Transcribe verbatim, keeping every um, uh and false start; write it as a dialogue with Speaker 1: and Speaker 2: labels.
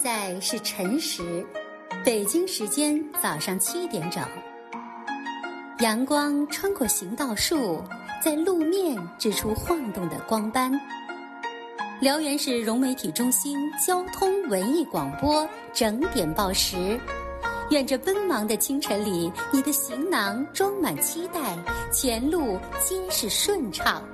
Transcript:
Speaker 1: 在是晨时，北京时间早上七点整。阳光穿过行道树，在路面织出晃动的光斑。辽源市融媒体中心交通文艺广播整点报时，愿这奔忙的清晨里，你的行囊装满期待，前路皆是顺畅。